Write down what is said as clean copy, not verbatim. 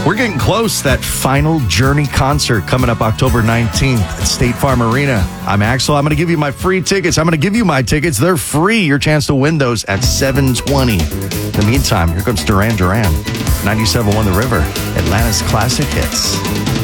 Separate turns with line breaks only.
We're getting close. That Final Journey concert coming up October 19th at State Farm Arena. I'm Axel. I'm going to give you my free tickets. I'm going to give you my tickets. They're free. Your chance to win those at 7:20. In the meantime, here comes Duran Duran. 97.1 The River, Atlanta's classic hits.